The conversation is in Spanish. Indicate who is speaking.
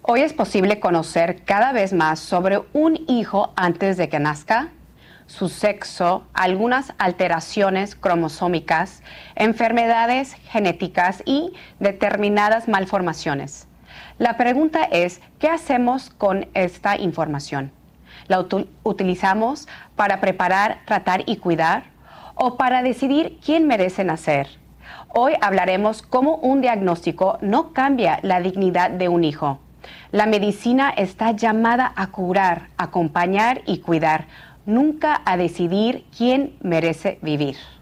Speaker 1: Hoy es posible conocer cada vez más sobre un hijo antes de que nazca, su sexo, algunas alteraciones cromosómicas, enfermedades genéticas y determinadas malformaciones. La pregunta es, ¿qué hacemos con esta información? ¿La utilizamos para preparar, tratar y cuidar? ¿O para decidir quién merece nacer? Hoy hablaremos cómo un diagnóstico no cambia la dignidad de un hijo. La medicina está llamada a curar, acompañar y cuidar, nunca a decidir quién merece vivir.